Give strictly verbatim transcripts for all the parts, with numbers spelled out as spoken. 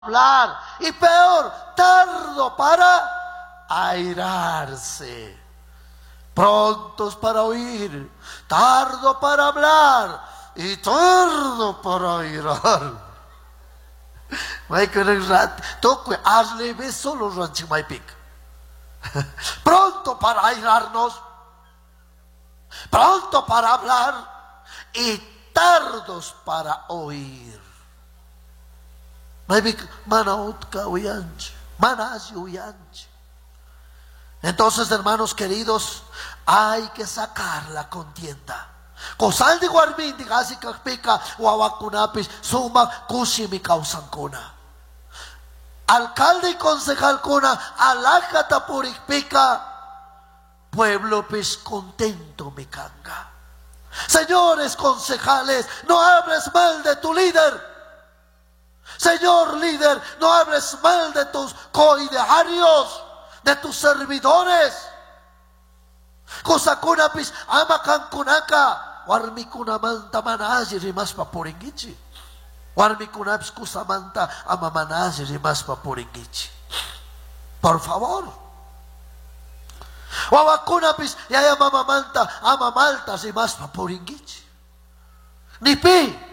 hablar, y peor, tardo para airarse, prontos para oír, tardo para hablar y tardo para airar. Pronto para airarnos, pronto para hablar y tardos para oír. Entonces, hermanos queridos, hay que sacar la contienda. Kosal di guarmin di kasi kakpika wawakunapis suma kushimi kausan kuna. Alcalde y concejal kuna alakata purikpika pueblo pis contento mi kanga. Señores concejales, no hables mal de tu líder. Señor líder, no hables mal de tus coidearios, de tus servidores. Kosakunapis amakan kunaka warmi kunamanta manaji rimas papuringichi. Warmi kunapis kusamanta amamanaji rimas papuringichi. Por favor. Wawakunapis yaya mamamanta amamalta rimas papuringichi. Nipi.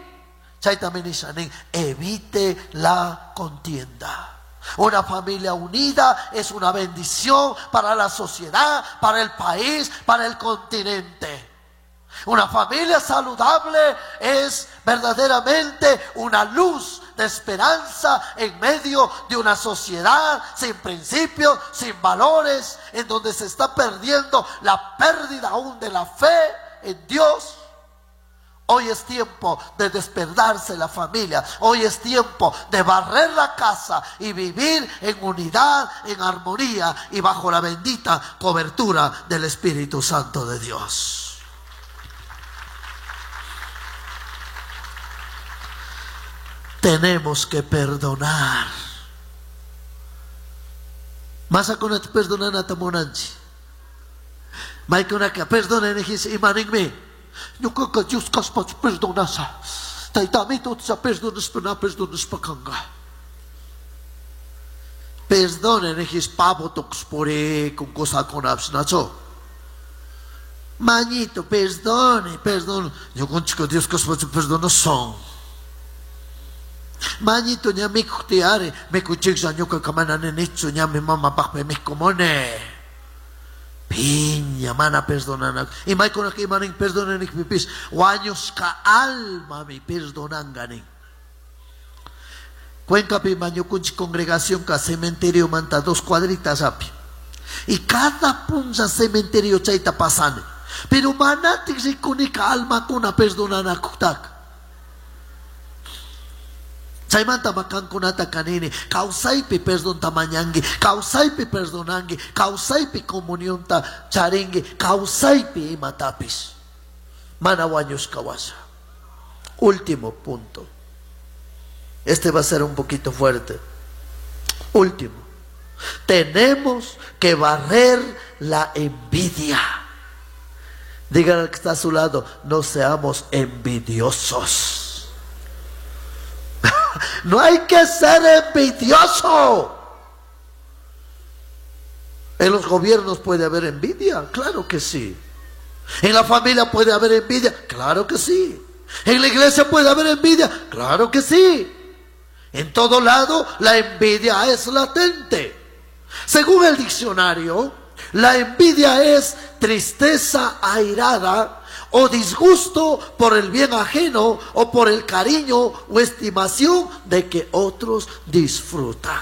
Evite la contienda. Una familia unida es una bendición para la sociedad, para el país, para el continente. Una familia saludable es verdaderamente una luz de esperanza en medio de una sociedad sin principios, sin valores, en donde se está perdiendo la pérdida aún de la fe en Dios. Hoy es tiempo de despertarse la familia. Hoy es tiempo de barrer la casa y vivir en unidad, en armonía y bajo la bendita cobertura del Espíritu Santo de Dios. Tenemos que perdonar. Masa ko na perdonan na tamonanchi. May ko na ka perdonan ni his imaningme. Yung kakajus kaspas perdonasa. Taitamito sa perdonas pa na perdonas pa kanga. Perdone ne his pabotoks pore kung kosa konaps na so. Manito, perdone, perdone. Yung kung chika Dios kaspas perdonas son. Manito niya may kutiare, may kuchik sa nyo kakamananenitso niya may mamabak may komone. Piña, mana perdonan. Y may ko nakimaning perdonan ni pipis. Wanyos ka alma mi perdonan ganing. Cuenca pi manyo kunchi congregación ka cementerio manta dos cuadritas api. Y cada punza cementerio chaita pasane. Pero manatik si kunika alma kuna perdonan akutak. Saimanta makan kunata kanini, kausaipi perdon tamanyangi, kausaipi perdonangi, kausaipi comunión ta charingi, kausaipi imatapis. Manawaños kawasa. Último punto. Este va a ser un poquito fuerte. Último. Tenemos que barrer la envidia. Digan al que está a su lado, no seamos envidiosos. No hay que ser envidioso. En los gobiernos puede haber envidia, claro que sí. En la familia puede haber envidia, claro que sí. En la iglesia puede haber envidia, claro que sí. En todo lado la envidia es latente. Según el diccionario, la envidia es tristeza airada o disgusto por el bien ajeno o por el cariño o estimación de que otros disfrutan.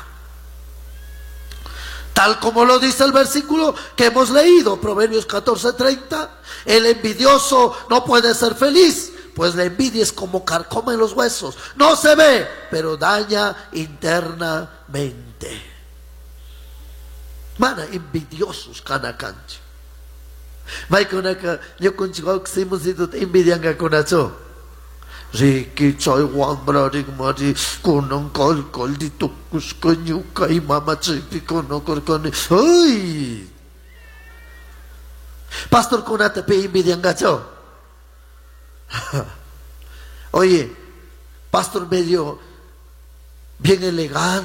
Tal como lo dice el versículo que hemos leído, Proverbios catorce treinta, el envidioso no puede ser feliz, pues la envidia es como carcoma en los huesos. No se ve, pero daña internamente. Mana, envidiosos canacanchi. May kunaka yo kunchigok simos ito envidian ka kunacho. Riki choy wan bradig mari kunong kol kol di tukus kanyu kay mama chipi kono kor koni. Ay. Pastor kunata pe envidian ka cho. Oye, Pastor medio bien elegante.